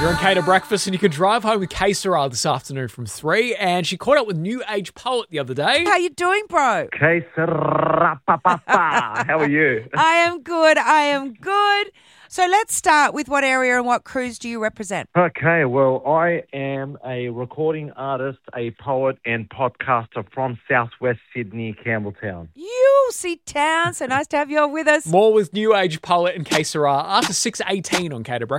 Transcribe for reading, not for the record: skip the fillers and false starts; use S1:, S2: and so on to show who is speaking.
S1: You're on Cater Breakfast and you can drive home with K Sarah this afternoon from 3. And she caught up with New Age Poet the other day.
S2: How you doing, bro?
S3: Okay, how are you?
S2: I am good. So let's start with what area and what cruise do you represent?
S3: Okay, well, I am a recording artist, a poet and podcaster from southwest Sydney, Campbelltown.
S2: You see town. So nice to have you all with us.
S1: More with New Age Poet and K Sarah after 6:18 on Cater Breakfast.